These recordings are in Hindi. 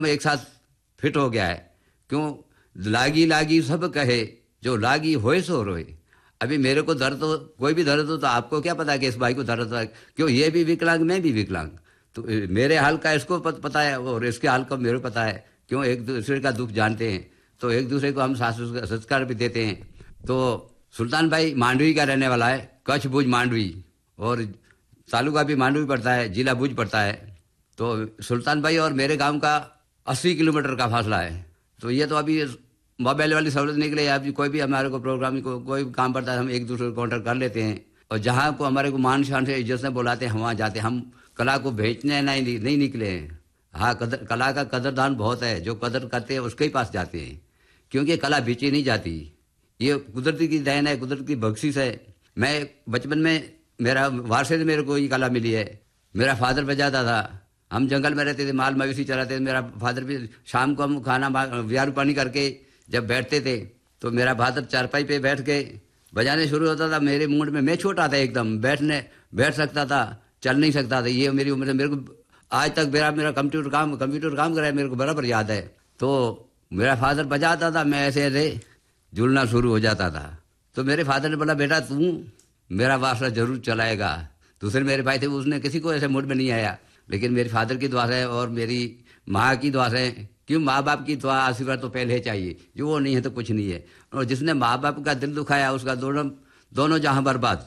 एक साथ फिट हो गया है। क्यों? लागी लागी सब कहे, जो लागी होए सो रोए। अभी मेरे को दर्द हो, कोई भी दर्द हो तो आपको क्या पता कि इस भाई को दर्द होता है? क्यों? ये भी विकलांग, मैं भी विकलांग, तो मेरे हाल का इसको पता है और इसके हाल का मेरे को पता है। क्यों? एक दूसरे का दुख जानते हैं, तो एक दूसरे को हम संस्कार भी देते हैं। तो सुल्तान भाई मांडवी का रहने वाला है, कच्छ भुज मांडवी, और तालुका भी मांडवी पड़ता है, जिला भुज पड़ता है। तो सुल्तान भाई और मेरे गांव का 80 किलोमीटर का फासला है। तो ये तो अभी मोबाइल वाली सहूलत निकले, अभी कोई भी हमारे को प्रोग्राम को कोई भी काम पड़ता है, हम एक दूसरे को कांटेक्ट कर लेते हैं। और जहाँ को हमारे को मान शान से इज्जत से बुलाते हैं, हम वहाँ जाते हैं। हम कला को बेचने नहीं निकले हैं। हाँ, कला का कदरदान बहुत है, जो कदर करते हैं उसके ही पास जाते हैं, क्योंकि कला बेची नहीं जाती। ये कुदरती की देन है, कुदरत की बख्शिश है। मैं बचपन में मेरा वारसे से मेरे को ये कला मिली है। मेरा फादर बजाता था, हम जंगल में रहते थे, माल मवेशी चलाते थे। मेरा फादर भी शाम को हम खाना बियारू पानी करके जब बैठते थे, तो मेरा फादर चारपाई पे बैठ के बजाने शुरू होता था। मेरे मूड में, मैं छोटा था एकदम, बैठ सकता था, चल नहीं सकता था। ये मेरी उम्र से मेरे को आज तक मेरा कंप्यूटर काम कर रहा है, मेरे को बराबर याद है। तो मेरा फादर बजाता था, मैं ऐसे ऐसे झूलना शुरू हो जाता था। तो मेरे फादर ने बोला, बेटा तू मेरा वारसा जरूर चलाएगा। दूसरे मेरे भाई थे, उसने किसी को ऐसे मूड में नहीं आया, लेकिन मेरे फादर की दुआ है और मेरी माँ की दुआ है। क्यों? माँ बाप की दुआ आशीर्वाद तो पहले चाहिए, जो वो नहीं है तो कुछ नहीं है। और जिसने माँ बाप का दिल दुखाया उसका दोनों जहां बर्बाद।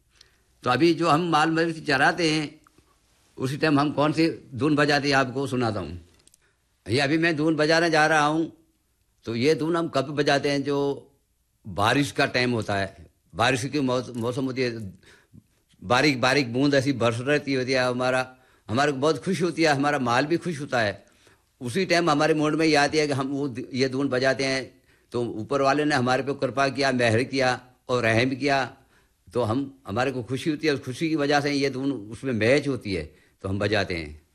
तो अभी जो हम माल मवेशी चराते हैं, उसी टाइम हम कौन सी धुन बजाते हैं आपको सुनाता हूँ। ये अभी मैं धुन बजाने जा रहा हूँ, तो ये धुन हम कब बजाते हैं? जो बारिश का टाइम होता है, बारिश की मौसम होती है, बारीक बारीक बूंद ऐसी बरस रहती होती है, हमारे को बहुत खुशी होती है, हमारा माल भी खुश होता है। उसी टाइम हमारे मूड में ये आती है कि हम ये धुन बजाते हैं, तो ऊपर वाले ने हमारे पे कृपा किया, मेहर किया और रहम किया, तो हमारे को खुशी होती है। उस खुशी की वजह से ये धुन उसमें मैच होती है, तो हम बजाते हैं।